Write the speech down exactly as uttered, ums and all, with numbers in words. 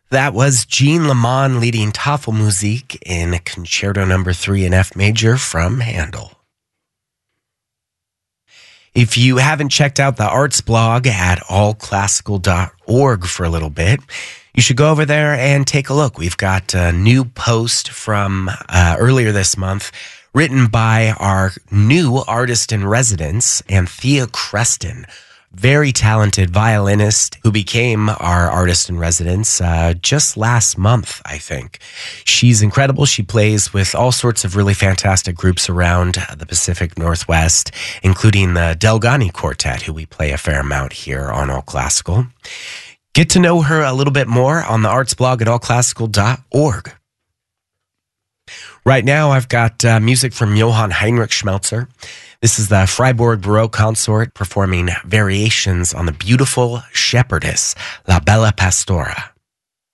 That was Jean Lemon leading Tafelmusik in Concerto Number Three in F Major from Handel. If you haven't checked out the arts blog at all classical dot org for a little bit, you should go over there and take a look. We've got a new post from uh, earlier this month written by our new artist in residence, Anthea Creston. Very talented violinist who became our artist in residence uh, just last month, I think. She's incredible. She plays with all sorts of really fantastic groups around the Pacific Northwest, including the Delgani Quartet, who we play a fair amount here on All Classical. Get to know her a little bit more on the arts blog at all classical dot org. Right now, I've got uh, music from Johann Heinrich Schmelzer. This is the Freiburg Baroque Consort performing variations on the beautiful shepherdess, La Bella Pastora.